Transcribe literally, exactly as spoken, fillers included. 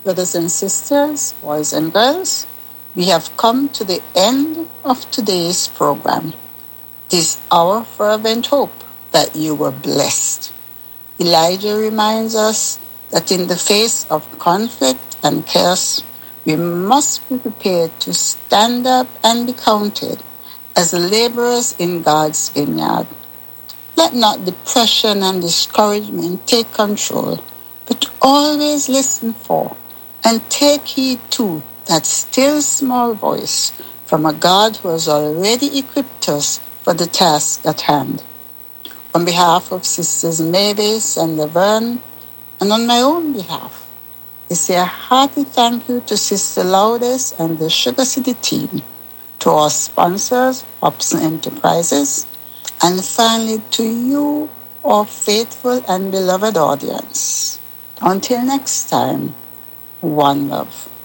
Brothers and sisters, boys and girls, we have come to the end of today's program. It is our fervent hope that you were blessed. Elijah reminds us that in the face of conflict and chaos, we must be prepared to stand up and be counted as laborers in God's vineyard. Let not depression and discouragement take control, but always listen for and take heed to that still small voice from a God who has already equipped us for the task at hand. On behalf of Sisters Mavis and Laverne, and on my own behalf, I say a hearty thank you to Sister Lourdes and the Sugar City team, to our sponsors, Hobson Enterprises, and finally to you, our faithful and beloved audience. Until next time, one love.